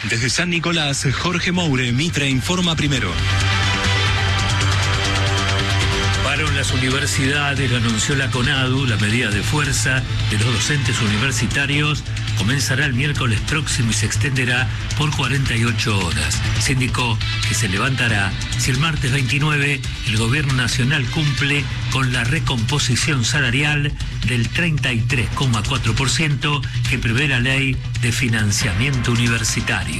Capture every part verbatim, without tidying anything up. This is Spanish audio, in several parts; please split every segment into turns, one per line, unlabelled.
Desde San Nicolás, Jorge Moure, Mitre informa primero.
Pararon las universidades, lo anunció la CONADU. La medida de fuerza de los docentes universitarios comenzará el miércoles próximo y se extenderá por cuarenta y ocho horas. Se indicó que se levantará si el martes veintinueve el Gobierno Nacional cumple con la recomposición salarial del treinta y tres coma cuatro por ciento que prevé la Ley de Financiamiento Universitario.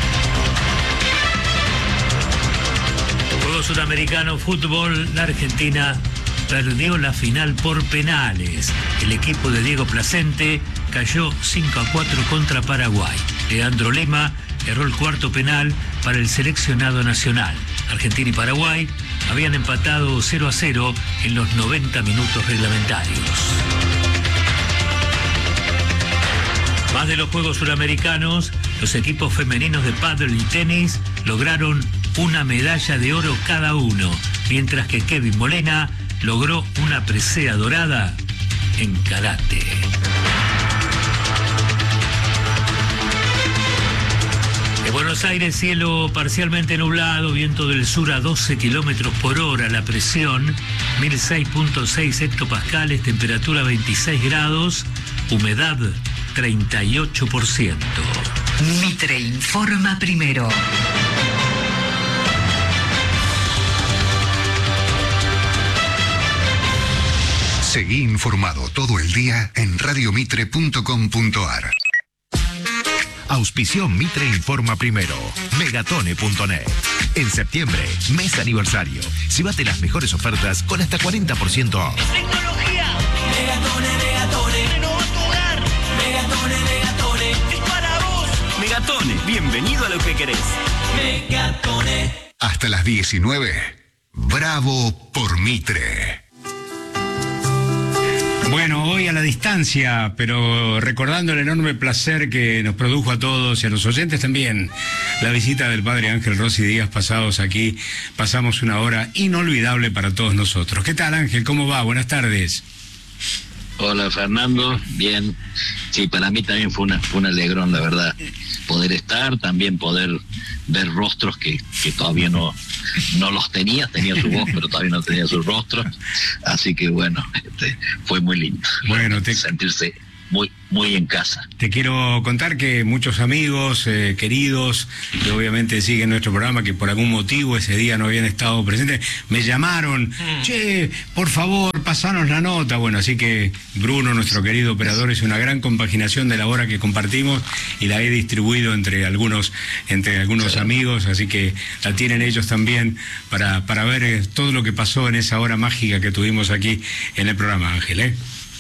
Juego Sudamericano Fútbol, la Argentina perdió la final por penales. El equipo de Diego Placente cayó cinco a cuatro contra Paraguay. Leandro Lema erró el cuarto penal para el seleccionado nacional. Argentina y Paraguay habían empatado cero a cero en los noventa minutos reglamentarios. Más de los Juegos Suramericanos, los equipos femeninos de pádel y tenis lograron una medalla de oro cada uno, mientras que Kevin Molena logró una presea dorada en karate. En Buenos Aires, cielo parcialmente nublado, viento del sur a doce kilómetros por hora, la presión mil seis punto seis hectopascales, temperatura veintiséis grados, humedad treinta y ocho por ciento.
Mitre informa primero.
Seguí informado todo el día en radio mitre punto com punto a r.
Auspició Mitre Informa Primero. Megatone punto net. En septiembre, mes aniversario. Llévate las mejores ofertas con hasta cuarenta por ciento off.
¡Tecnología! Megatone, Megatone. Renova tu hogar. Megatone, Megatone. Es para vos.
Megatone, bienvenido a lo que querés.
Megatone.
Hasta las diecinueve. Bravo por Mitre.
Bueno, hoy a la distancia, pero recordando el enorme placer que nos produjo a todos y a los oyentes también la visita del padre Ángel Rossi días pasados aquí. Pasamos una hora inolvidable para todos nosotros. ¿Qué tal, Ángel? ¿Cómo va? Buenas tardes.
Hola, Fernando. Bien. Sí, para mí también fue una, fue un alegrón, la verdad. Poder estar, también poder ver rostros que, que todavía no, no los tenía. Tenía su voz, pero todavía no tenía sus rostros. Así que, bueno, este, fue muy lindo.
Bueno, te...
sentirse muy muy en casa.
Te quiero contar que muchos amigos, eh, queridos, que obviamente siguen nuestro programa, que por algún motivo ese día no habían estado presentes, me llamaron, mm. che, por favor, pasanos la nota. Bueno, así que Bruno, nuestro querido operador, es una gran compaginación de la hora que compartimos y la he distribuido entre algunos entre algunos sí. amigos, así que la tienen ellos también para, para ver eh, todo lo que pasó en esa hora mágica que tuvimos aquí en el programa, Ángel, ¿eh?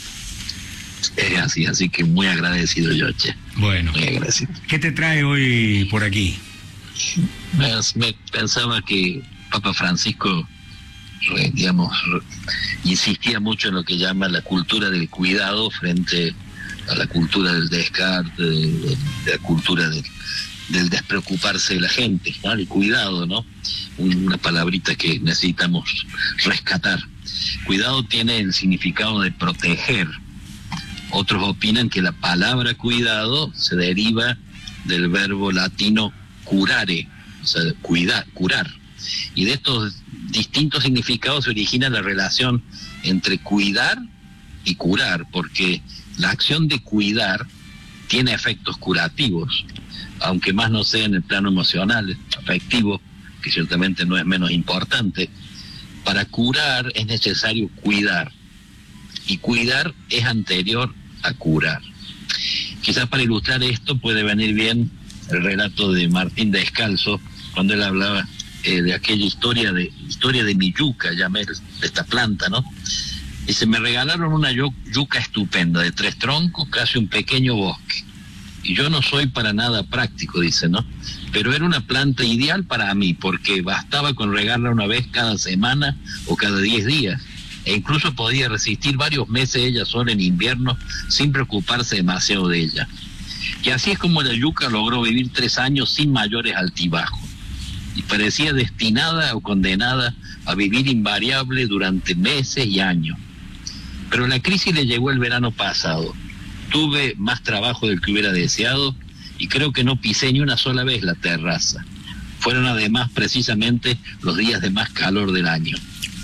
Es así, así que muy agradecido yo, che.
Bueno,
muy agradecido.
¿Qué te trae hoy por aquí?
Me, me pensaba que Papa Francisco, re, digamos, re, insistía mucho en lo que llama la cultura del cuidado frente a la cultura del descarte, de, de, de la cultura del, del despreocuparse de la gente, ¿no? El cuidado, ¿no? Una palabrita que necesitamos rescatar. Cuidado tiene el significado de proteger. Otros opinan que la palabra cuidado se deriva del verbo latino curare, o sea, cuidar, curar. Y de estos distintos significados se origina la relación entre cuidar y curar, porque la acción de cuidar tiene efectos curativos, aunque más no sea en el plano emocional, afectivo, que ciertamente no es menos importante. Para curar es necesario cuidar, y cuidar es anterior a curar. Quizás para ilustrar esto puede venir bien el relato de Martín Descalzo, cuando él hablaba eh, de aquella historia de historia de mi yuca, llamé de esta planta, ¿no? Dice, me regalaron una yuca estupenda, de tres troncos, casi un pequeño bosque. Y yo no soy para nada práctico, dice, ¿no? Pero era una planta ideal para mí, porque bastaba con regarla una vez cada semana o cada diez días. E incluso podía resistir varios meses ella sola en invierno sin preocuparse demasiado de ella. Y así es como la yuca logró vivir tres años sin mayores altibajos, y parecía destinada o condenada a vivir invariable durante meses y años. Pero la crisis le llegó el verano pasado. Tuve más trabajo del que hubiera deseado y creo que no pisé ni una sola vez la terraza. Fueron además precisamente los días de más calor del año.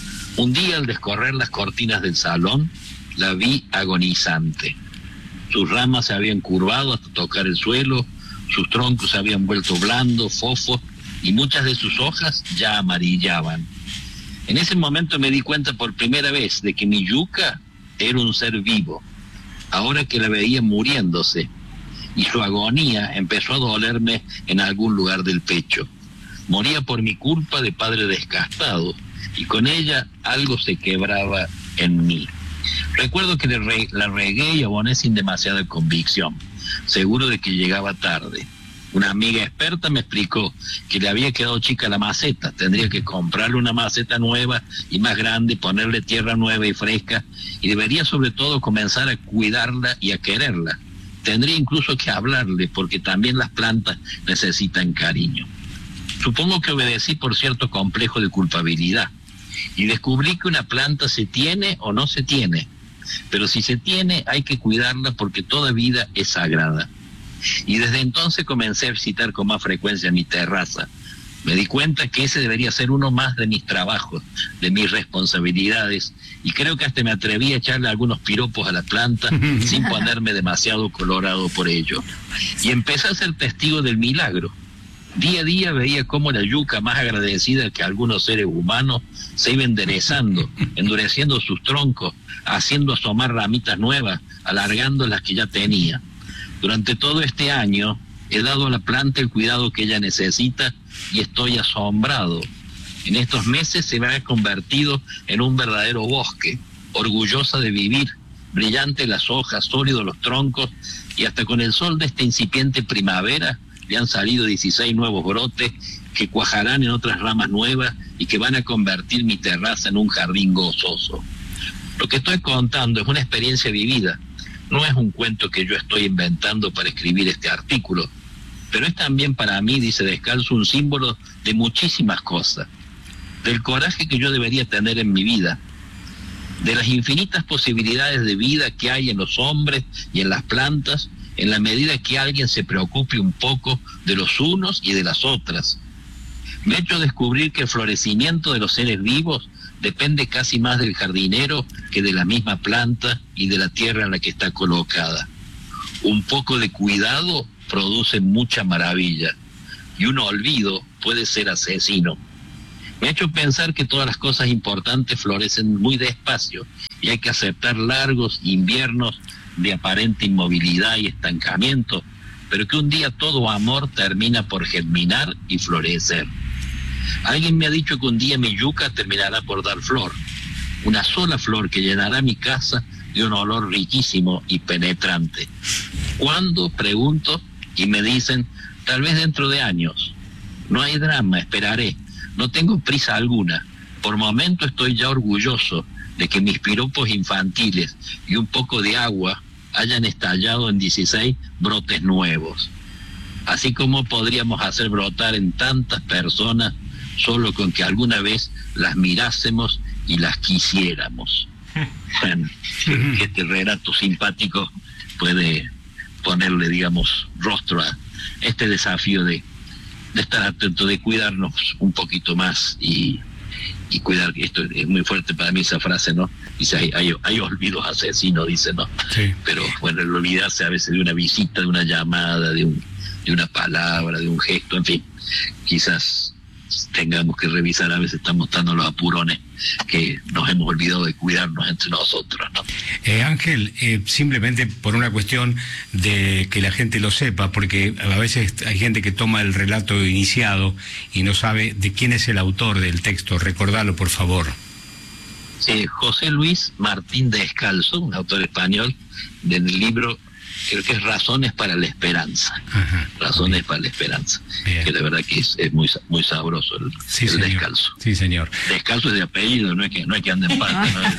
Un día, al descorrer las cortinas del salón, la vi agonizante. Sus ramas se habían curvado hasta tocar el suelo, sus troncos se habían vuelto blandos, fofos, y muchas de sus hojas ya amarillaban. En ese momento me di cuenta por primera vez de que mi yuca era un ser vivo, ahora que la veía muriéndose, y su agonía empezó a dolerme en algún lugar del pecho. Moría por mi culpa de padre descastado, y con ella algo se quebraba en mí. Recuerdo que le re, la regué y aboné sin demasiada convicción, seguro de que llegaba tarde. Una amiga experta me explicó que le había quedado chica la maceta, tendría que comprarle una maceta nueva y más grande, ponerle tierra nueva y fresca, y debería sobre todo comenzar a cuidarla y a quererla. Tendría incluso que hablarle, porque también las plantas necesitan cariño. Supongo que obedecí por cierto complejo de culpabilidad, y descubrí que una planta se tiene o no se tiene, pero si se tiene hay que cuidarla porque toda vida es sagrada. Y desde entonces comencé a visitar con más frecuencia mi terraza. Me di cuenta que ese debería ser uno más de mis trabajos, de mis responsabilidades, y creo que hasta me atreví a echarle algunos piropos a la planta sin ponerme demasiado colorado por ello. Y empecé a ser testigo del milagro. Día a día veía cómo la yuca, más agradecida que algunos seres humanos, se iba enderezando, endureciendo sus troncos, haciendo asomar ramitas nuevas, alargando las que ya tenía. Durante todo este año he dado a la planta el cuidado que ella necesita y estoy asombrado. En estos meses se me ha convertido en un verdadero bosque, orgullosa de vivir, brillante las hojas, sólidos los troncos, y hasta con el sol de esta incipiente primavera le han salido dieciséis nuevos brotes que cuajarán en otras ramas nuevas y que van a convertir mi terraza en un jardín gozoso. Lo que estoy contando es una experiencia vivida, no es un cuento que yo estoy inventando para escribir este artículo, pero es también para mí, dice Descalzo, un símbolo de muchísimas cosas, del coraje que yo debería tener en mi vida, de las infinitas posibilidades de vida que hay en los hombres y en las plantas, en la medida que alguien se preocupe un poco de los unos y de las otras. Me ha hecho descubrir que el florecimiento de los seres vivos depende casi más del jardinero que de la misma planta y de la tierra en la que está colocada. Un poco de cuidado produce mucha maravilla, y un olvido puede ser asesino. Me ha hecho pensar que todas las cosas importantes florecen muy despacio, y hay que aceptar largos inviernos de aparente inmovilidad y estancamiento, pero que un día todo amor termina por germinar y florecer. Alguien me ha dicho que un día mi yuca terminará por dar flor, una sola flor que llenará mi casa de un olor riquísimo y penetrante. ¿Cuándo? Pregunto, y me dicen, tal vez dentro de años. No hay drama, esperaré, no tengo prisa alguna. Por momento estoy ya orgulloso de que mis piropos infantiles y un poco de agua hayan estallado en dieciséis brotes nuevos. Así como podríamos hacer brotar en tantas personas solo con que alguna vez las mirásemos y las quisiéramos. Bueno, que este relato simpático puede ponerle, digamos, rostro a este desafío de, de estar atento, de cuidarnos un poquito más y, y cuidar. Esto es muy fuerte para mí esa frase, ¿no? Dice, hay, hay, hay olvidos asesinos, dice, ¿no? Sí. Pero bueno, el olvidarse a veces de una visita, de una llamada, de, un, de una palabra, de un gesto, en fin, quizás tengamos que revisar, a veces estamos dando los apurones que nos hemos olvidado de cuidarnos entre nosotros, ¿no?
Eh, Ángel, eh, simplemente por una cuestión de que la gente lo sepa, porque a veces hay gente que toma el relato iniciado y no sabe de quién es el autor del texto. Recordalo, por favor.
Sí, José Luis Martín Descalzo, un autor español, del libro, creo que es Razones para la Esperanza. Ajá, Razones bien. para la Esperanza. Bien. Que la verdad que es, es muy muy sabroso el,
sí,
el
señor.
Descalzo.
Sí, señor.
Descalzo es de apellido, no es que no hay que andar en parte, ¿no?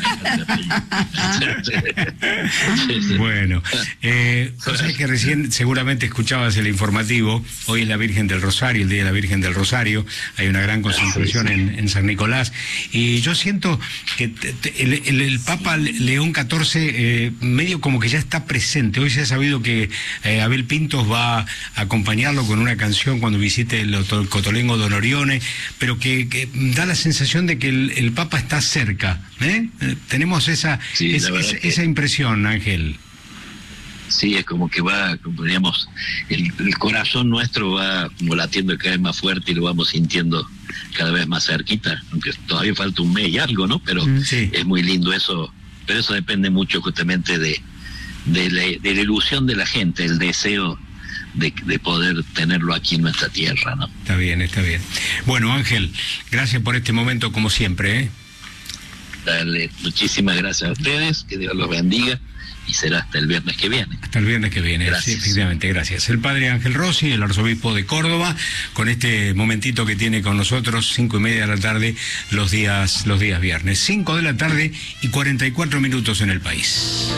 sí, sí. Bueno, eh, José, que recién seguramente escuchabas el informativo, hoy es la Virgen del Rosario, el Día de la Virgen del Rosario, hay una gran concentración sí, sí. En, en San Nicolás, y yo siento que te, te, el, el, el Papa León catorce eh, medio como que ya está presente, hoy se sabido que eh, Abel Pintos va a acompañarlo con una canción cuando visite el, el Cotolengo de Onorione, pero que, que da la sensación de que el, el Papa está cerca, ¿eh? Eh, tenemos esa,
Sí,
es,
la verdad
es-
que-
esa impresión, Ángel.
Sí, es como que va, como diríamos, el, el corazón nuestro va como latiendo cada vez más fuerte y lo vamos sintiendo cada vez más cerquita, aunque todavía falta un mes y algo, ¿no? Pero
Mm, sí.
es muy lindo eso, pero eso depende mucho justamente de, de, la, de la ilusión de la gente, el deseo de, de poder tenerlo aquí en nuestra tierra, ¿no?
Está bien, está bien. Bueno, Ángel, gracias por este momento como siempre, ¿eh?
Dale, muchísimas gracias a ustedes, que Dios los bendiga y será hasta el viernes que viene.
Hasta el viernes que viene.
Gracias.
Sí, efectivamente, gracias. El padre Ángel Rossi, el arzobispo de Córdoba, con este momentito que tiene con nosotros, cinco y media de la tarde, los días, los días viernes. Cinco de la tarde y cuarenta y cuatro minutos en el país.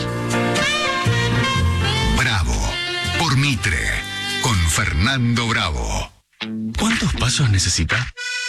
Bravo, por Mitre, con Fernando Bravo.
¿Cuántos pasos necesita?